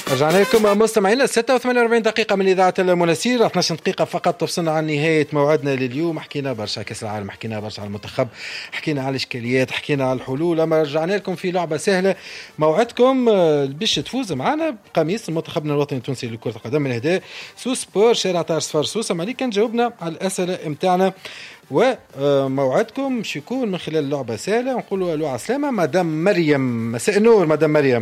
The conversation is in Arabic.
رجعنا لكم مستمعينا 46 دقيقة من إذاعة المناسير. 12 دقيقة فقط تفصلنا عن نهاية موعدنا لليوم. حكينا برشا كأس العالم، حكينا برشا على المنتخب، حكينا على الإشكاليات، حكينا على الحلول. أما رجعنا لكم في لعبة سهلة. موعدكم باش تفوز معنا بقميص منتخبنا الوطني التونسي لكرة القدم من هدايا سوس سبور شارع طار صفار سوسة. مالي كان جاوبنا على الأسئلة امتعنا، وموعدكم باش يكون من خلال لعبة سهلة. نقولوا ألو عسلامة مدام مريم. مساء النور مدام مريم.